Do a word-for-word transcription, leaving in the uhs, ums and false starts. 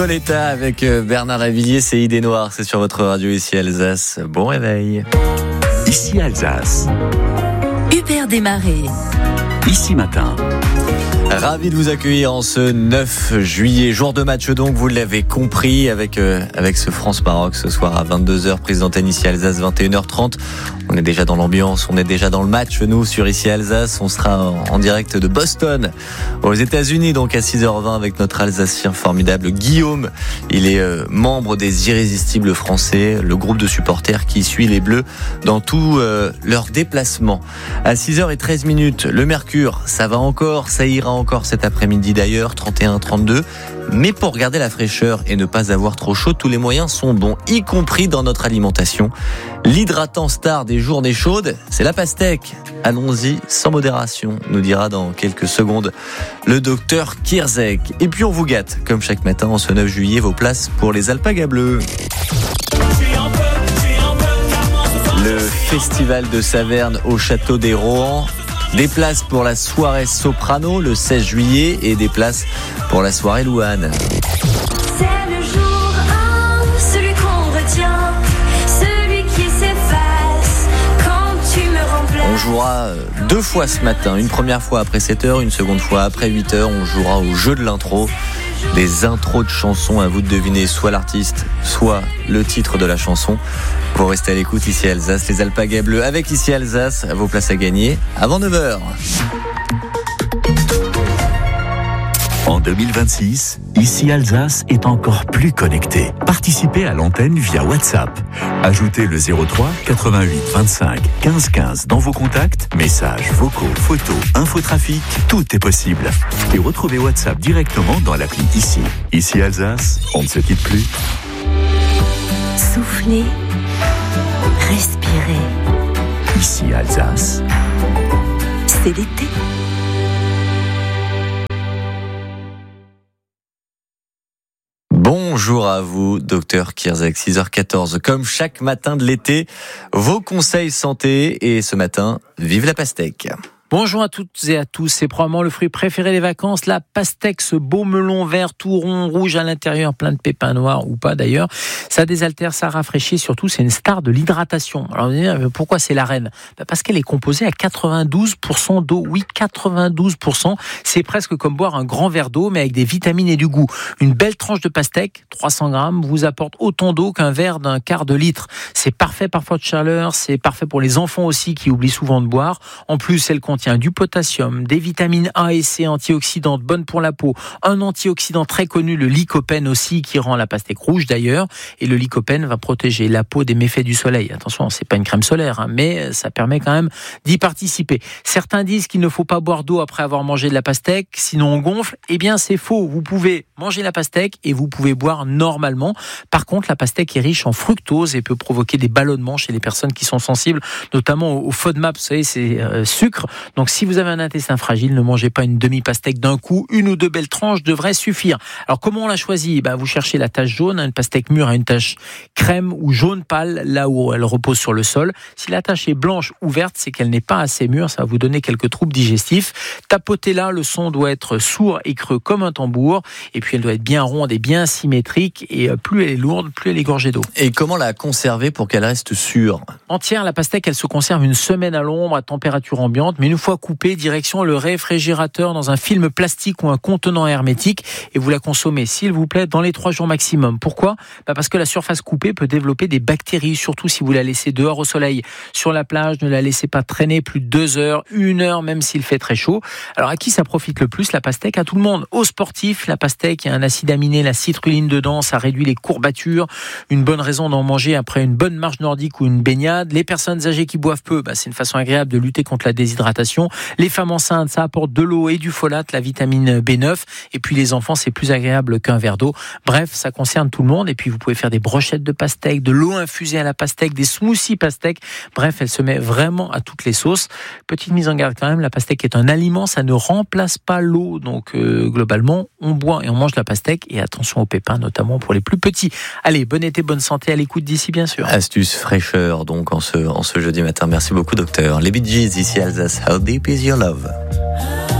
Coletta avec Bernard Lavillier, c'est Idée Noire, c'est sur votre radio ici Alsace. Bon réveil. Ici Alsace. Hubert Desmarais. Ici Matin. Ravi de vous accueillir en ce neuf juillet, jour de match donc, vous l'avez compris, avec euh, avec ce France-Maroc ce soir à vingt-deux heures, prise d'antenne ici Alsace, vingt et une heures trente. On est déjà dans l'ambiance, on est déjà dans le match, nous, sur ici Alsace. On sera en, en direct de Boston, aux États-Unis, donc à six heures vingt avec notre Alsacien formidable Guillaume. Il est euh, membre des Irrésistibles Français, le groupe de supporters qui suit les Bleus dans tous euh, leurs déplacements. À six heures treize minutes, le Mercure, ça va encore, ça ira encore. Encore cet après-midi d'ailleurs, trente et un trente-deux. Mais pour garder la fraîcheur et ne pas avoir trop chaud, tous les moyens sont bons, y compris dans notre alimentation. L'hydratant star des journées chaudes, c'est la pastèque. Allons-y sans modération, nous dira dans quelques secondes le docteur Kierzek. Et puis on vous gâte, comme chaque matin en ce neuf juillet, vos places pour les alpagas bleus. Le festival de Saverne au château des Rohan. Des places pour la soirée soprano le seize juillet et des places pour la soirée Louane. C'est le jour un, celui qu'on retient, celui qui s'efface quand tu me remplaces. On jouera deux fois ce matin, une première fois après sept heures, une seconde fois après huit heures. On jouera au jeu de l'intro. Des intros de chansons, à vous de deviner soit l'artiste, soit le titre de la chanson. Vous restez à l'écoute ici à Alsace, les alpagas bleus avec ici Alsace, vos places à gagner avant neuf heures. En deux mille vingt-six, ici Alsace est encore plus connecté. Participez à l'antenne via WhatsApp. Ajoutez le zéro trois quatre-vingt-huit vingt-cinq quinze quinze dans vos contacts. Messages, vocaux, photos, infotrafic, tout est possible. Et retrouvez WhatsApp directement dans l'appli ici. Ici Alsace, on ne se quitte plus. Soufflez, respirez. Ici Alsace. C'est l'été. Bonjour à vous, docteur Kierzek, six heures quatorze. Comme chaque matin de l'été, vos conseils santé. Et ce matin, vive la pastèque. Bonjour à toutes et à tous, c'est probablement le fruit préféré des vacances, la pastèque, ce beau melon vert tout rond, rouge à l'intérieur, plein de pépins noirs ou pas d'ailleurs. Ça désaltère, ça rafraîchit, surtout c'est une star de l'hydratation. Alors vous allez dire, pourquoi c'est la reine ? Parce qu'elle est composée à quatre-vingt-douze pour cent d'eau, oui quatre-vingt-douze pour cent, c'est presque comme boire un grand verre d'eau mais avec des vitamines et du goût. Une belle tranche de pastèque, trois cents grammes, vous apporte autant d'eau qu'un verre d'un quart de litre. C'est parfait parfois de chaleur, c'est parfait pour les enfants aussi qui oublient souvent de boire. En plus, elle contient du potassium, des vitamines A et C antioxydantes bonnes pour la peau, un antioxydant très connu, le lycopène aussi, qui rend la pastèque rouge d'ailleurs, et le lycopène va protéger la peau des méfaits du soleil. Attention, c'est pas une crème solaire, hein, mais ça permet quand même d'y participer. Certains disent qu'il ne faut pas boire d'eau après avoir mangé de la pastèque, sinon on gonfle. Eh bien, c'est faux. Vous pouvez manger la pastèque et vous pouvez boire normalement. Par contre, la pastèque est riche en fructose et peut provoquer des ballonnements chez les personnes qui sont sensibles, notamment au FODMAP, vous savez, c'est euh, sucre. Donc, si vous avez un intestin fragile, ne mangez pas une demi-pastèque d'un coup. Une ou deux belles tranches devraient suffire. Alors, comment on la choisit ? Ben, vous cherchez la tache jaune. Une pastèque mûre a une tache crème ou jaune pâle, là où elle repose sur le sol. Si la tache est blanche ou verte, c'est qu'elle n'est pas assez mûre. Ça va vous donner quelques troubles digestifs. Tapotez-la, le son doit être sourd et creux comme un tambour. Et puis, elle doit être bien ronde et bien symétrique. Et plus elle est lourde, plus elle est gorgée d'eau. Et comment la conserver pour qu'elle reste sûre ? Entière, la pastèque, elle se conserve une semaine à l'ombre, à température ambiante. Mais une fois coupée, direction le réfrigérateur dans un film plastique ou un contenant hermétique. Et vous la consommez, s'il vous plaît, dans les trois jours maximum. Pourquoi ? Bah parce que la surface coupée peut développer des bactéries, surtout si vous la laissez dehors au soleil. Sur la plage, ne la laissez pas traîner plus de deux heures, une heure, même s'il fait très chaud. Alors, à qui ça profite le plus ? La pastèque, à tout le monde. Aux sportifs, la pastèque, il y a un acide aminé, la citrulline dedans, ça réduit les courbatures. Une bonne raison d'en manger après une bonne marche nordique ou une baignade. Les personnes âgées qui boivent peu, bah, c'est une façon agréable de lutter contre la déshydratation. Les femmes enceintes, ça apporte de l'eau et du folate, la vitamine B neuf. Et puis les enfants, c'est plus agréable qu'un verre d'eau. Bref, ça concerne tout le monde. Et puis vous pouvez faire des brochettes de pastèque, de l'eau infusée à la pastèque, des smoothies pastèque. Bref, elle se met vraiment à toutes les sauces. Petite mise en garde quand même, la pastèque est un aliment, ça ne remplace pas l'eau. Donc euh, globalement, on boit et on mange la pastèque. Et attention aux pépins, notamment pour les plus petits. Allez, bon été, bonne santé à l'écoute d'ici, bien sûr. Astuce fraîcheur donc en ce, en ce jeudi matin. Merci beaucoup, docteur. Les Bee Gees ici Alsace. How deep is your love?